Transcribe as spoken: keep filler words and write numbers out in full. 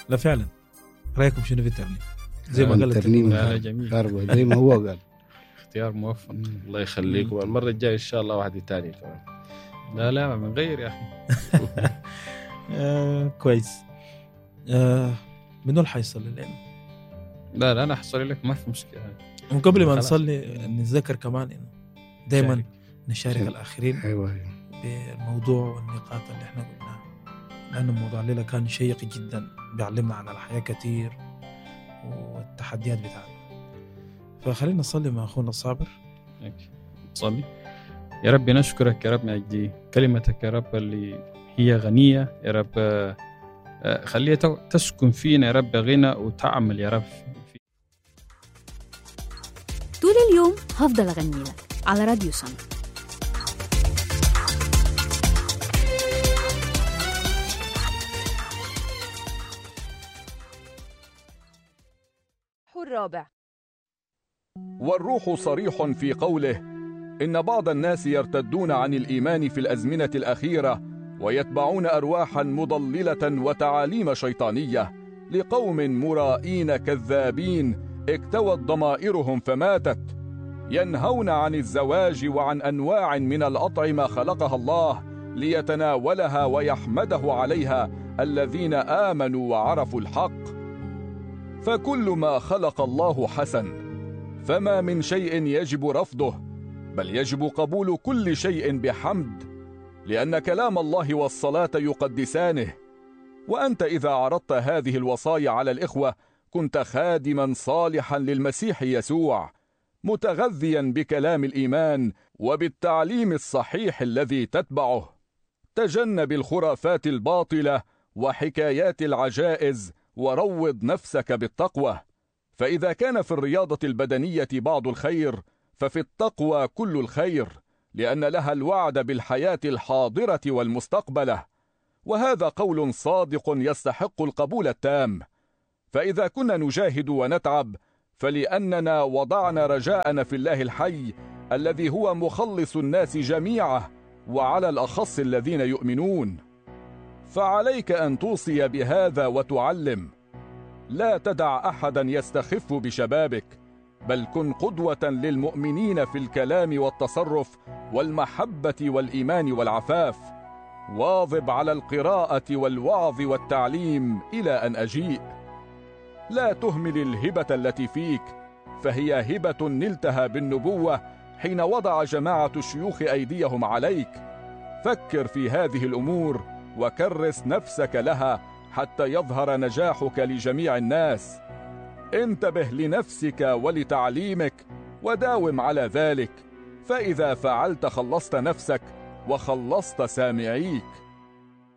لا فعلا. رايكم شنو في الترنيم؟ زي ما قال الترنيم جميل كهرباء زي ما هو قال. اختيار موفق. الله يخليكم. المرة الجاية إن شاء الله واحدة تانية كمان. لا لا من غير يا أخي. آه كويس. آه منو اللي حيصلي لنا؟ لا لا أنا حصلي لك ما في مشكلة. وقبل ما نصلي نتذكر كمان إنه دائما شارك. نشارك الآخرين أيوة بالموضوع والنقاط اللي إحنا قلناها، لأنه الموضوع الليلة كان شيق جدا، بيعلمنا عن الحياة كتير والتحديات بتاعتنا. فخلينا نصلي مع أخونا الصابر. صلي. يا رب نشكرك يا رب من أجل كلمتك يا رب اللي هي غنية يا رب، خليها تسكن فينا يا رب غنى وتعمل يا رب. طول اليوم هفضل أغني لك على راديو سما. الرابع. والروح صريح في قوله إن بعض الناس يرتدون عن الإيمان في الأزمنة الأخيرة ويتبعون أرواحا مضللة وتعاليم شيطانية لقوم مرائين كذابين اكتوت ضمائرهم فماتت، ينهون عن الزواج وعن أنواع من الأطعمة خلقها الله ليتناولها ويحمده عليها الذين آمنوا وعرفوا الحق. فكل ما خلق الله حسن، فما من شيء يجب رفضه، بل يجب قبول كل شيء بحمد، لأن كلام الله والصلاة يقدسانه. وأنت إذا عرضت هذه الوصايا على الإخوة كنت خادما صالحا للمسيح يسوع، متغذيا بكلام الإيمان وبالتعليم الصحيح الذي تتبعه. تجنب الخرافات الباطلة وحكايات العجائز، وروض نفسك بالتقوى. فإذا كان في الرياضة البدنية بعض الخير، ففي التقوى كل الخير، لأن لها الوعد بالحياة الحاضرة والمستقبلة، وهذا قول صادق يستحق القبول التام. فإذا كنا نجاهد ونتعب فلأننا وضعنا رجاءنا في الله الحي الذي هو مخلص الناس جميعا، وعلى الأخص الذين يؤمنون. فعليك أن توصي بهذا وتعلم. لا تدع أحدا يستخف بشبابك، بل كن قدوة للمؤمنين في الكلام والتصرف والمحبة والإيمان والعفاف. واظب على القراءة والوعظ والتعليم إلى أن أجيء. لا تهمل الهبة التي فيك، فهي هبة نلتها بالنبوة حين وضع جماعة الشيوخ أيديهم عليك. فكر في هذه الأمور وكرس نفسك لها حتى يظهر نجاحك لجميع الناس. انتبه لنفسك ولتعليمك وداوم على ذلك، فإذا فعلت خلصت نفسك وخلصت سامعيك.